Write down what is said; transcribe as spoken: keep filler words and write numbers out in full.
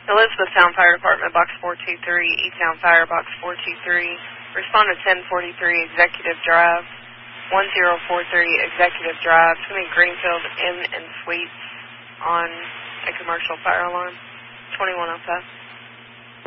Elizabethtown Fire Department, Box four two three, E-Town Fire, Box four two three. Respond to ten forty-three Executive Drive, one zero four three Executive Drive. It's going to be Greenfield Inn and Suites on a commercial fire alarm, twenty-one oh five.